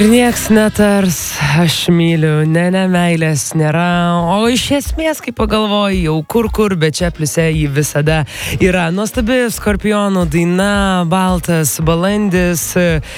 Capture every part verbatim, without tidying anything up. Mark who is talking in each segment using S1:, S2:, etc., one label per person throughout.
S1: Ir nieks netars, aš myliu, ne, ne, meilės nėra, o iš esmės, kai pagalvoju, jau kur kur, bet čia pliuse jį visada yra. Nuostabi Skorpionų daina, Baltas balandis.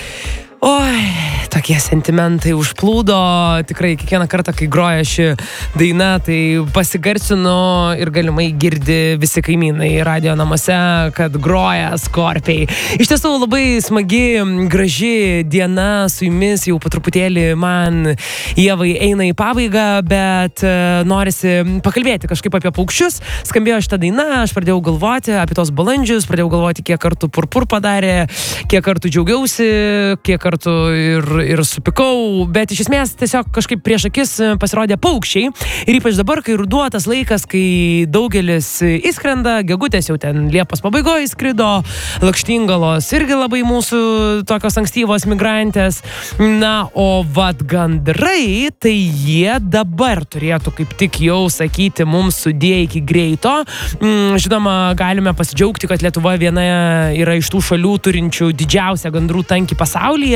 S1: Oi, tokie sentimentai užplūdo, tikrai kiekvieną kartą, kai groja ši daina, tai pasigarsinu ir galimai girdi visi kaimynai radio namuose, kad groja Skorpiai. Iš tiesų labai smagi, graži diena su jumis, jau po truputėlį man Ievai eina į pabaigą, bet norisi pakalbėti kažkaip apie paukščius. Skambėjo šitą dainą, aš pradėjau galvoti apie tos balandžius, pradėjau galvoti, kiek kartų purpur padarė, kiek kartų džiaugiausi, kiek kartų ir, ir supikau, bet iš esmės tiesiog kažkaip prieš akis pasirodė paukščiai ir ypač dabar, kai ruduo tas laikas, kai daugelis įskrenda, gegutės jau ten Liepos pabaigoje įskrido, lakštingalos irgi labai mūsų tokios ankstyvos migrantės, na, o vat gandrai, tai jie dabar turėtų kaip tik jau sakyti mums sudie iki greito. Žinoma, galime pasidžiaugti, kad Lietuva viena yra iš tų šalių turinčių didžiausią gandrų tankį pasaulyje.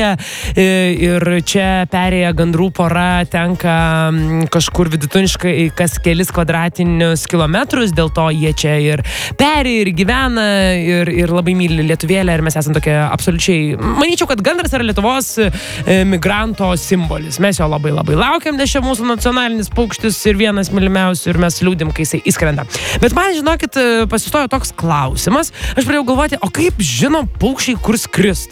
S1: Ir čia perėję gandrų pora tenka kažkur vidutiniškai kas kelis kvadratinius kilometrus, dėl to jie čia ir peri, ir gyvena, ir, ir labai myli lietuvėlę, ir mes esame tokie absoliučiai, manyčiau, kad gandras yra Lietuvos migranto simbolis. Mes jo labai labai laukiam, nes čia mūsų nacionalinis paukštis ir vienas mylimiausių, ir mes liūdim, kai jisai įskrenda. Bet man, žinokit, pasistojo toks klausimas, aš pradėjau galvoti, o kaip žino paukščiai, kur skrist?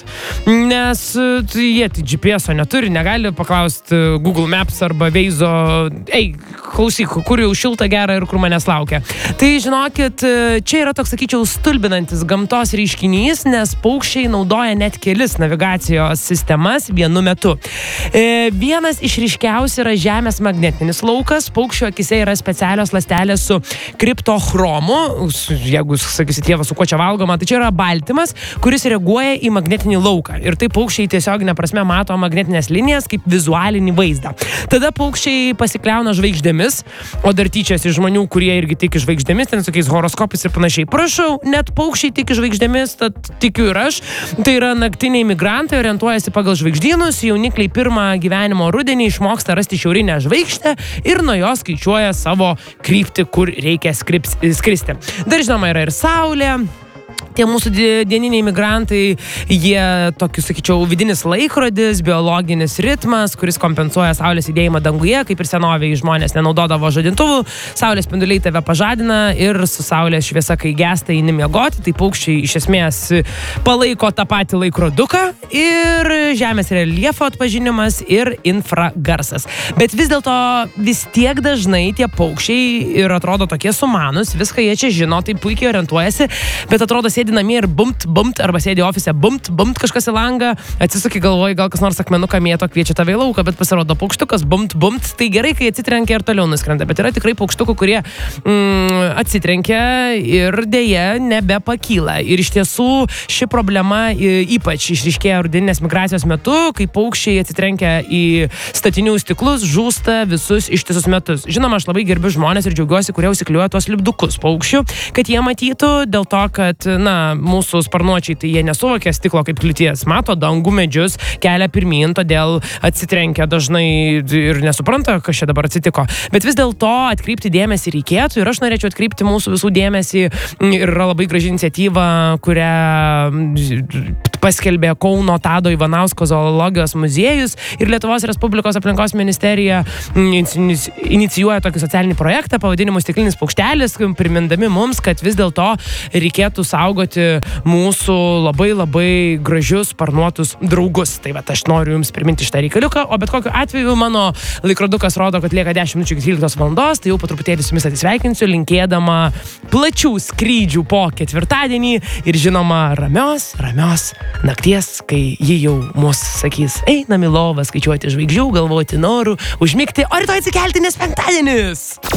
S1: Nes jie tai G P S-o neturi, negali paklausti Google Maps arba Veizo, ei, klausyk, kur jau šilta gera ir kur manęs laukia. Tai žinokit, čia yra toks, sakyčiau, stulbinantis gamtos reiškinys, nes paukščiai naudoja net kelis navigacijos sistemas vienu metu. E, vienas iš ryškiausių yra Žemės magnetinis laukas, paukščio akise yra specialios ląstelės su kriptochromu, jeigu sakysit, Ieva, su kuo čia valgoma, tai čia yra baltymas, kuris reaguoja į magnetinį lauką. Ir tai paukščiai tiesioginė prasme mato magnetinės linijas kaip vizualinį vaizdą. Tada paukščiai pasikliauna žvaigždėmis, o dar tyčiasi žmonių, kurie irgi tiki žvaigždėmis, ten tokiais horoskopais ir panašiai. Prašau, net paukščiai tiki žvaigždėmis, tad tikiu ir aš. Tai yra naktiniai migrantai, orientuojasi pagal žvaigždynus, jaunikliai pirmą gyvenimo rudenį išmoksta rasti šiaurinę žvaigždę ir nuo jos skaičiuoja savo kryptį, kur reikia skristi. Dar žinoma yra ir Saulė. Tie mūsų dieniniai migrantai, jie tokių, sakyčiau, vidinis laikrodis, biologinis ritmas, kuris kompensuoja saulės judėjimą danguje, kaip ir senoviai žmonės nenaudodavo žadintuvų, saulės spinduliai tave pažadina ir su saulės šviesa, kai gęsta eini miegoti, tai paukščiai iš esmės palaiko tą patį laikroduką ir Žemės reljefo atpažinimas ir infragarsas. Bet vis dėlto vis tiek dažnai tie paukščiai ir atrodo tokie sumanus, viską jie čia žino, tai puikiai orientuojasi, bet atrodo sėdi namie ir bumt, bumt, arba sėdi ofise, bumt, bumt kažkas į langą, atsisuki galvoji, gal kas nors akmenuką mėto, kviečia tave į lauką, bet pasirodo paukštukas, bumt, bumt, tai gerai, kai atsitrenkia ir toliau nuskrenda, bet yra tikrai paukštukų, kurie mm, atsitrenkia ir dėja nebepakyla. Ir iš tiesų ši problema ypač išryškėja rudeninės migracijos metu, kai paukščiai atsitrenkia į statinių stiklus, žūsta visus ištisus metus. Žinoma, aš labai gerbiu žmonės ir džiaugiuosi, kurie užsikliuoja tuos lipdukus paukščių, kad jie matytų, dėl to, kad na, mūsų sparnuočiai, tai jie nesuvokia stiklo kaip kliūties, mato dangų, medžius, kelia pirmyn, todėl atsitrenkia dažnai ir nesupranta, kas čia dabar atsitiko. Bet vis dėlto atkreipti dėmesį reikėtų ir aš norėčiau atkreipti mūsų visų dėmesį ir yra labai graži iniciatyva, kurią paskelbė Kauno Tado Ivanausko zoologijos muziejus ir Lietuvos Respublikos aplinkos ministerija inicijuoja tokį socialinį projektą pavadinimu Stiklinis paukštelis, primindami mums, kad vis dėlto reikėtų saugoti mūsų labai labai gražius sparnuotus draugus. Tai va, aš noriu jums priminti šitą reikaliuką, o bet kokiu atveju mano laikrodukas rodo, kad lieka dešimt minučių iki dvyliktos valandos, tai jau po truputėlį su jumis atsisveikinsiu, linkėdama plačių skrydžių po ketvirtadienį ir žinoma ramios, ramios nakties, kai ji jau mus sakys, einam į lovą skaičiuoti žvaigždžių, galvoti norų, užmigti, o rytoj atsikelti, nes penktadienis.